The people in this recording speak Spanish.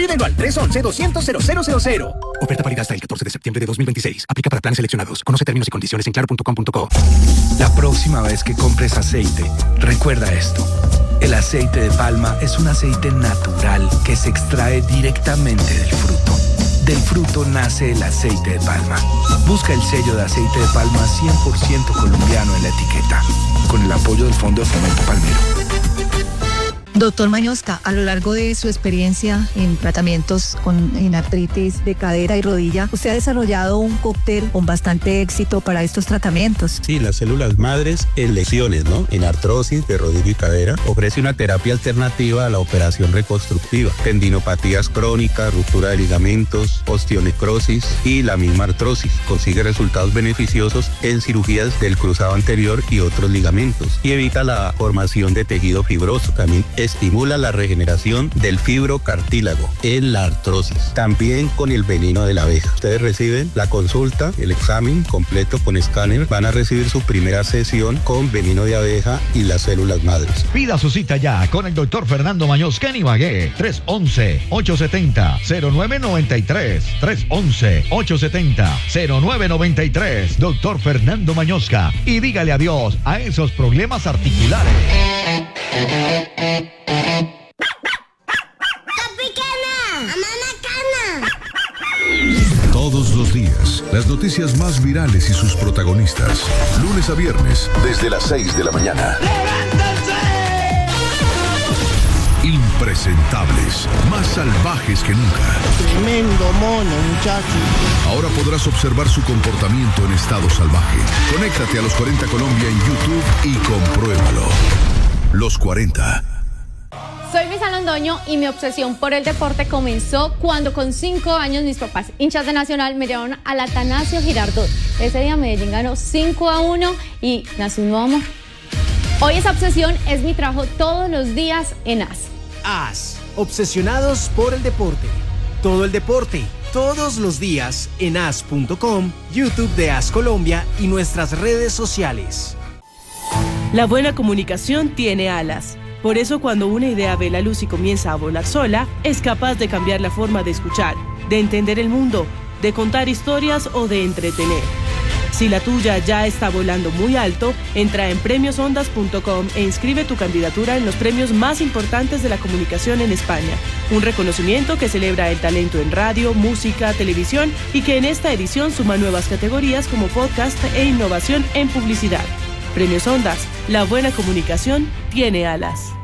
Pídelo al 311-200-0000. Oferta válida hasta el 14 de septiembre de 2026. Aplica para planes seleccionados. Conoce términos y condiciones en claro.com.co. La próxima vez que compres aceite, recuerda esto. El aceite de palma es un aceite natural que se extrae directamente del fruto. Del fruto nace el aceite de palma. Busca el sello de aceite de palma 100% colombiano en la etiqueta. Con el apoyo del Fondo de Fomento Palmero. Doctor Mañosca, a lo largo de su experiencia en tratamientos en artritis de cadera y rodilla, usted ha desarrollado un cóctel con bastante éxito para estos tratamientos. Sí, las células madres en lesiones, ¿no? En artrosis de rodilla y cadera, ofrece una terapia alternativa a la operación reconstructiva. Tendinopatías crónicas, ruptura de ligamentos, osteonecrosis y la misma artrosis. Consigue resultados beneficiosos en cirugías del cruzado anterior y otros ligamentos. Y evita la formación de tejido fibroso. También estimula la regeneración del fibrocartílago en la artrosis. También con el veneno de la abeja. Ustedes reciben la consulta, el examen completo con escáner. Van a recibir su primera sesión con veneno de abeja y las células madres. Pida su cita ya con el doctor Fernando Mañosca en Ibagué. 311-870-0993. 311-870-0993. Doctor Fernando Mañosca. Y dígale adiós a esos problemas articulares. Todos los días, las noticias más virales y sus protagonistas. Lunes a viernes, desde las 6 de la mañana. Impresentables, más salvajes que nunca. Tremendo mono, muchacho. Ahora podrás observar su comportamiento en estado salvaje. Conéctate a Los 40 Colombia en YouTube y compruébalo. Los 40. Soy Misa Londoño y mi obsesión por el deporte comenzó cuando con 5 años mis papás, hinchas de Nacional, me llevaron al Atanasio Girardot. Ese día Medellín ganó 5-1 y nació un nuevo amor. Hoy esa obsesión es mi trabajo todos los días en AS. AS, obsesionados por el deporte. Todo el deporte, todos los días en AS.com, YouTube de AS Colombia y nuestras redes sociales. La buena comunicación tiene alas. Por eso cuando una idea ve la luz y comienza a volar sola, es capaz de cambiar la forma de escuchar, de entender el mundo, de contar historias o de entretener. Si la tuya ya está volando muy alto, entra en premiosondas.com e inscribe tu candidatura en los premios más importantes de la comunicación en España. Un reconocimiento que celebra el talento en radio, música, televisión y que en esta edición suma nuevas categorías como podcast e innovación en publicidad. Premios Ondas, la buena comunicación tiene alas.